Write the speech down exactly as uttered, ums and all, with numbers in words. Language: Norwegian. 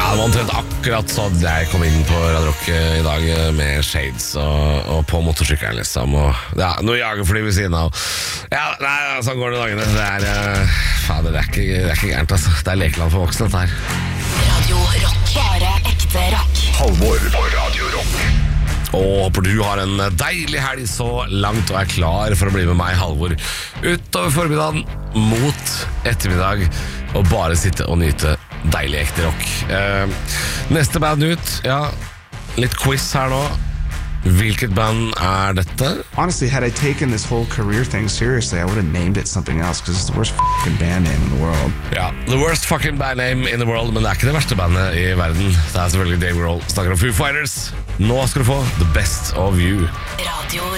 det var omtrent akkurat så jeg kom inn på Radio Rock i dag med shades og, og på motorsykkelen liksom, og ja, noe jagerfly ved siden av. Ja, nei, sånn går det dagene. Det er, uh, fader, det er ikke, det er ikke gærent, altså. Det er lekeland for voksne, dette her. Radio Rock, bare ekte rock. Halvor på Radio Rock. Og håper du har en deilig helg så langt og er klar for å bli med meg, Halvor, utover formiddagen mot ettermiddag og bare sitte og nyte deilig ekte rock. eh, Neste band ut, ja, litt quiz her nå. Hvilket band er dette? Honestly, had I taken this whole career thing seriously, I would have named it something else, because it's the worst fucking band name in the world. Ja, the worst fucking band name in the world. Men det er ikke det verste bandet i verden. Det er selvfølgelig Dave Grohl. Snakker om Foo Fighters. Nå skal du få The Best of You. Radio